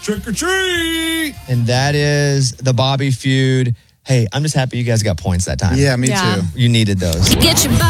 trick or treat. And that is the Bobby feud. Hey, I'm just happy you guys got points that time. Yeah, me too. You needed those. Get your